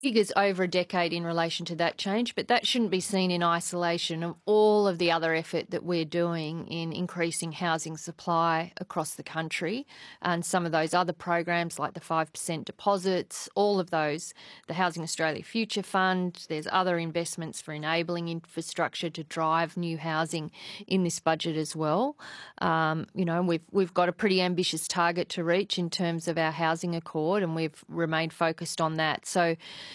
figures over a decade in relation to that change, but that shouldn't be seen in isolation of all of the other effort that we're doing in increasing housing supply across the country, and some of those other programs like the 5% deposits, all of those, the Housing Australia Future Fund, there's other investments for enabling infrastructure to drive new housing in this budget as well. We've got a pretty ambitious target to reach in terms of our housing accord, and we've remained focused on that. So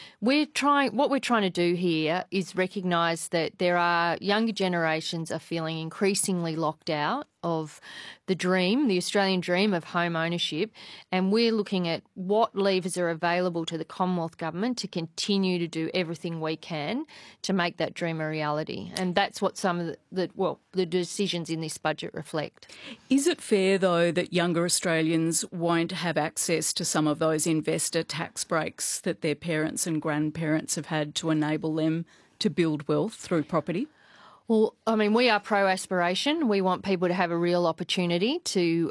what we're trying to do here is recognise that there are younger generations are feeling increasingly locked out of the Australian dream of home ownership, and we're looking at what levers are available to the Commonwealth Government to continue to do everything we can to make that dream a reality. And that's what some of the decisions in this budget reflect. Is it fair, though, that younger Australians won't have access to some of those investor tax breaks that their parents and grandparents have had to enable them to build wealth through property? Well, I mean, we are pro-aspiration. We want people to have a real opportunity to,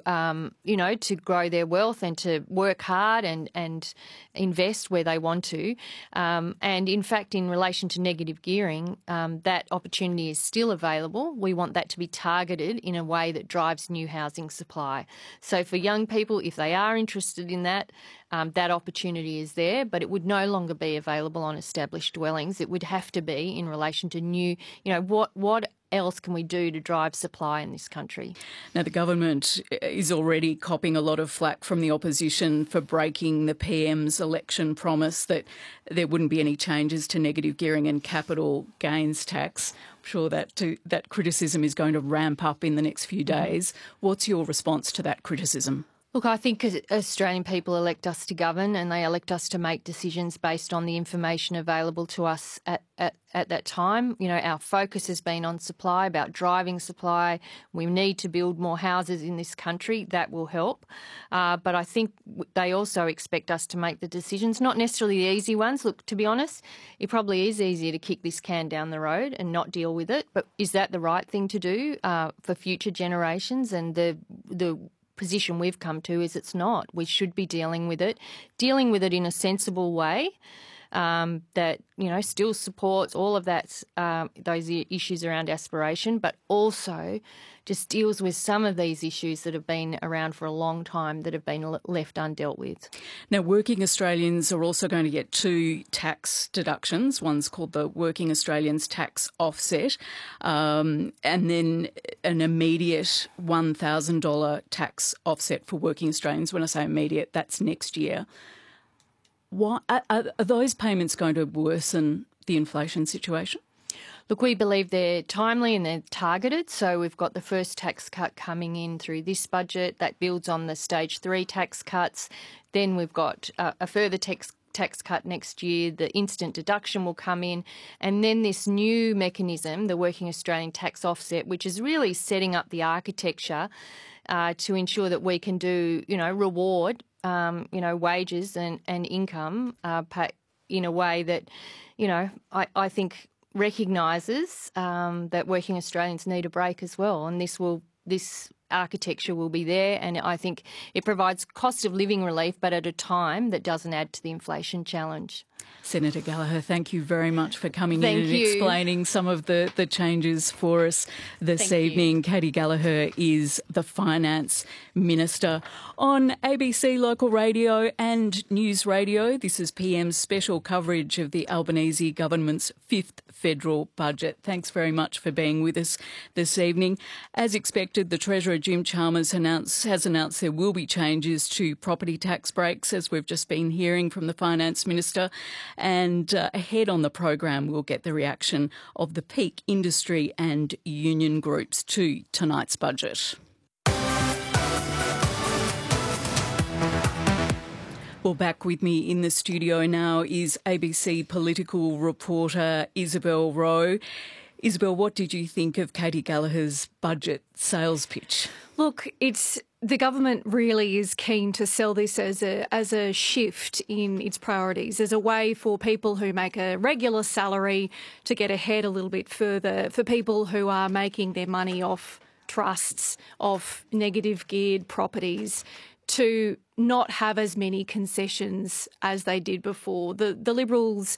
to grow their wealth and to work hard and invest where they want to. And in fact, in relation to negative gearing, that opportunity is still available. We want that to be targeted in a way that drives new housing supply. So for young people, if they are interested in that, that opportunity is there, but it would no longer be available on established dwellings. It would have to be in relation to new, what else can we do to drive supply in this country? Now, the government is already copping a lot of flack from the opposition for breaking the PM's election promise that there wouldn't be any changes to negative gearing and capital gains tax. I'm sure that criticism is going to ramp up in the next few days. What's your response to that criticism? Look, I think Australian people elect us to govern, and they elect us to make decisions based on the information available to us at that time. Our focus has been on supply, about driving supply. We need to build more houses in this country. That will help. But I think they also expect us to make the decisions, not necessarily the easy ones. Look, to be honest, it probably is easier to kick this can down the road and not deal with it. But is that the right thing to do for future generations? And the position we've come to is it's not. We should be dealing with it in a sensible way that, still supports all of that, those issues around aspiration, but also just deals with some of these issues that have been around for a long time that have been left undealt with. Now, working Australians are also going to get 2 tax deductions. One's called the Working Australians Tax Offset, and then an immediate $1,000 tax offset for working Australians. When I say immediate, that's next year. Why are those payments going to worsen the inflation situation? Look, we believe they're timely and they're targeted. So we've got the first tax cut coming in through this budget that builds on the stage 3 tax cuts. Then we've got a further tax cut next year. The instant deduction will come in. And then this new mechanism, the Working Australian Tax Offset, which is really setting up the architecture to ensure that we can do, reward, wages and income in a way that, I think recognises that working Australians need a break as well. And this architecture will be there, and I think it provides cost of living relief, but at a time that doesn't add to the inflation challenge. Senator Gallagher, thank you very much for coming in and explaining some of the changes for us this evening. Katy Gallagher is the Finance Minister. On ABC Local Radio and News Radio, this is PM's special coverage of the Albanese government's 5th federal budget. Thanks very much for being with us this evening. As expected, the Treasurer Jim Chalmers has announced there will be changes to property tax breaks, as we've just been hearing from the Finance Minister. And ahead on the program, we'll get the reaction of the peak industry and union groups to tonight's budget. Well, back with me in the studio now is ABC political reporter Isabel Rowe. Isabel, what did you think of Katy Gallagher's budget sales pitch? Look, the government really is keen to sell this as a shift in its priorities, as a way for people who make a regular salary to get ahead a little bit further, for people who are making their money off trusts, off negative geared properties, to not have as many concessions as they did before. The Liberals